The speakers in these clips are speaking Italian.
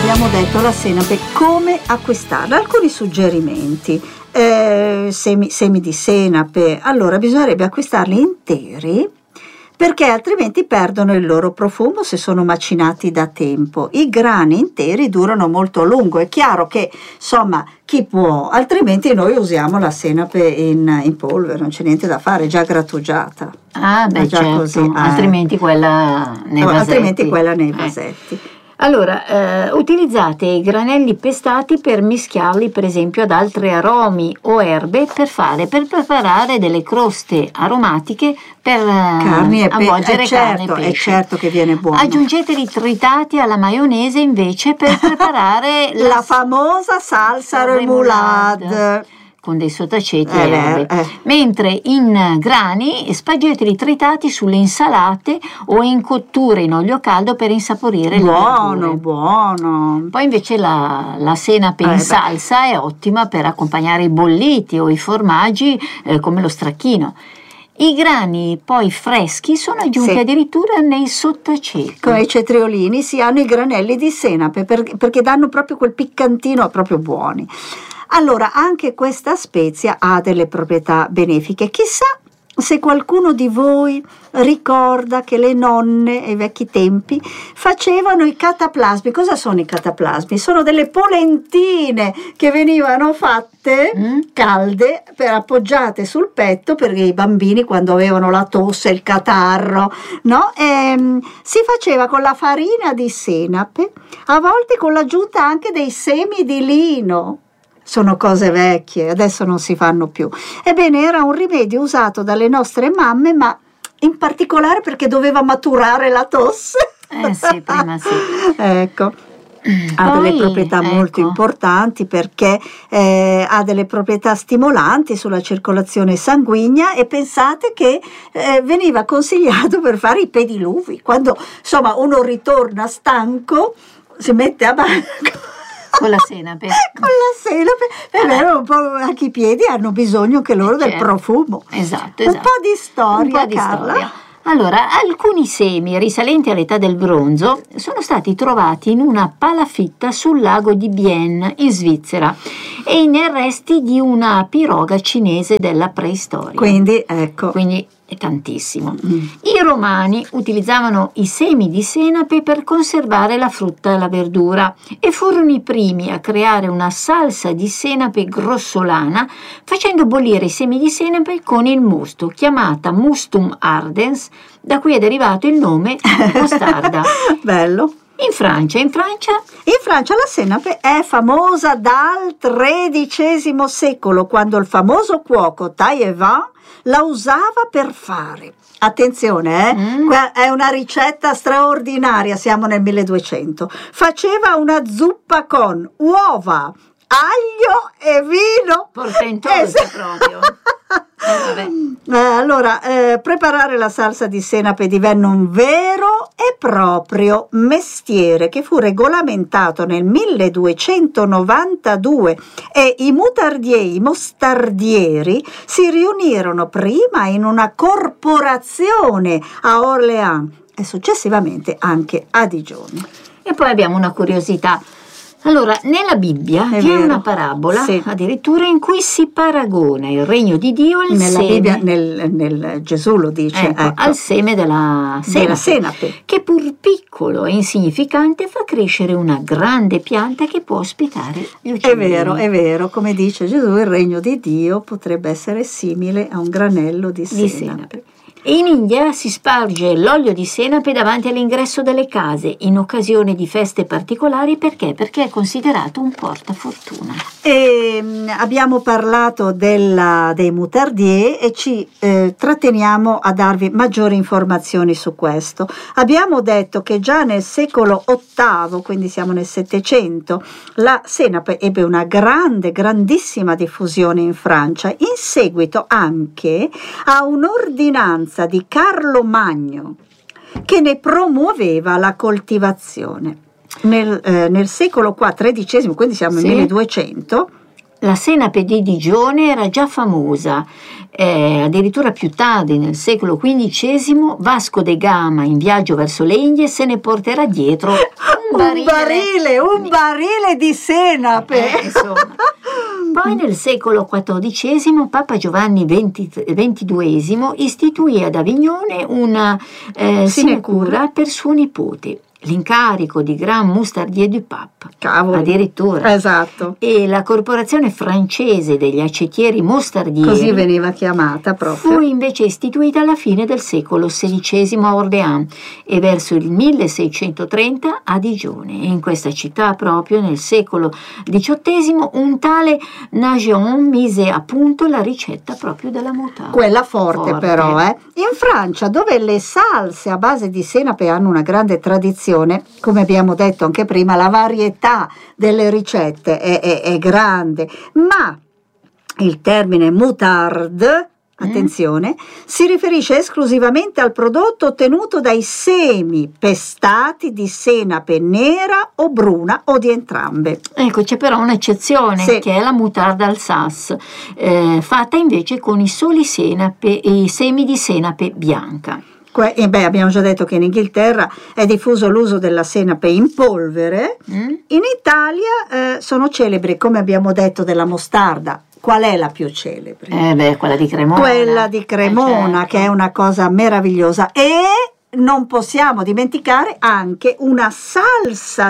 abbiamo detto la senape, come acquistarla? Alcuni suggerimenti. Semi di senape, allora bisognerebbe acquistarli interi, perché altrimenti perdono il loro profumo se sono macinati da tempo. I grani interi durano molto a lungo. È chiaro che, insomma, chi può, altrimenti noi usiamo la senape in polvere, non c'è niente da fare, è già grattugiata. Ah, beh, già certo, così, altrimenti quella nei vasetti. Altrimenti quella nei vasetti. Allora, utilizzate i granelli pestati per mischiarli per esempio ad altri aromi o erbe per preparare delle croste aromatiche per carni e avvolgere carne e certo, pesce. È certo che viene buono. Aggiungeteli tritati alla maionese invece per preparare la famosa salsa remoulade con dei sottaceti e erbe. Mentre in grani spagheteli tritati sulle insalate o in cotture in olio caldo per insaporire le verdure. Buono. Poi invece la senape in salsa è ottima per accompagnare i bolliti o i formaggi come lo stracchino. I grani poi freschi sono aggiunti addirittura nei sottaceti. Come i cetriolini si hanno i granelli di senape perché danno proprio quel piccantino proprio buoni. Allora, anche questa spezia ha delle proprietà benefiche. Chissà se qualcuno di voi ricorda che le nonne ai vecchi tempi facevano i cataplasmi. Cosa sono i cataplasmi? Sono delle polentine che venivano fatte calde, appoggiate sul petto per i bambini quando avevano la tosse, il catarro, no? Si faceva con la farina di senape, a volte con l'aggiunta anche dei semi di lino. Sono cose vecchie, adesso non si fanno più. Ebbene, era un rimedio usato dalle nostre mamme, ma in particolare perché doveva maturare la tosse. Sì, prima sì. Ecco. Ha delle proprietà molto importanti perché ha delle proprietà stimolanti sulla circolazione sanguigna, e pensate che veniva consigliato per fare i pediluvi. Quando, insomma, uno ritorna stanco, si mette a banco con la senape. Con la senape, è vero, un po' anche i piedi hanno bisogno che loro del profumo. Esatto. Un po' di storia, Carla. Allora, alcuni semi risalenti all'età del bronzo sono stati trovati in una palafitta sul lago di Bienne in Svizzera e nei resti di una piroga cinese della preistoria. Quindi, ecco. Quindi è tantissimo. I romani utilizzavano i semi di senape per conservare la frutta e la verdura e furono i primi a creare una salsa di senape grossolana facendo bollire i semi di senape con il mosto, chiamata mustum ardens, da cui è derivato il nome mostarda. Bello. In Francia la senape è famosa dal XIII secolo, quando il famoso cuoco Taillevent la usava per fare. Attenzione, è una ricetta straordinaria, siamo nel 1200. Faceva una zuppa con uova, aglio e vino. Portentosa proprio. Allora, preparare la salsa di senape divenne un vero e proprio mestiere che fu regolamentato nel 1292 e i mostardieri si riunirono prima in una corporazione a Orléans e successivamente anche a Digione. E poi abbiamo una curiosità. Allora, nella Bibbia c'è una parabola addirittura in cui si paragona il regno di Dio al nella seme. Bibbia, nel Gesù lo dice, al seme della senape, che pur piccolo e insignificante fa crescere una grande pianta che può ospitare gli uccelli. È vero, come dice Gesù, il regno di Dio potrebbe essere simile a un granello di senape. E in India si sparge l'olio di senape davanti all'ingresso delle case in occasione di feste particolari. Perché? Perché è considerato un portafortuna. Abbiamo parlato dei moutardier e ci tratteniamo a darvi maggiori informazioni su questo. Abbiamo detto che già nel secolo VIII, quindi siamo nel 700, la senape ebbe una grandissima diffusione in Francia, in seguito anche a un'ordinanza di Carlo Magno che ne promuoveva la coltivazione. Nel secolo XIII, quindi siamo nel 1200, La senape di Digione era già famosa. Addirittura più tardi, nel secolo XV, Vasco da Gama, in viaggio verso le Indie, se ne porterà dietro un barile di senape. Insomma. Poi nel secolo XIV Papa Giovanni XXII istituì ad Avignone una sinecura per suo nipote. L'incarico di Grand Mustardier du Pape, addirittura. Esatto. E la corporazione francese degli accettieri mostardieri, così veniva chiamata proprio, fu invece istituita alla fine del secolo XVI a Orléans e verso il 1630 a Digione. E in questa città proprio nel secolo XVIII un tale Nageon mise a punto la ricetta proprio della moutarde. Quella forte. Però. In Francia, dove le salse a base di senape hanno una grande tradizione, come abbiamo detto anche prima, la varietà delle ricette è grande, ma il termine moutarde, attenzione, si riferisce esclusivamente al prodotto ottenuto dai semi pestati di senape nera o bruna o di entrambe. Ecco, c'è però un'eccezione, che è la moutarde Alsace, fatta invece con i soli i semi di senape bianca. Abbiamo già detto che in Inghilterra è diffuso l'uso della senape in polvere. In Italia sono celebri, come abbiamo detto, della mostarda. Qual è la più celebre? Quella di Cremona. Quella di Cremona, certo, che è una cosa meravigliosa. E non possiamo dimenticare anche una salsa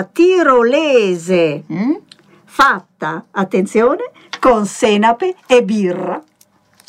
tirolese fatta, attenzione, con senape e birra.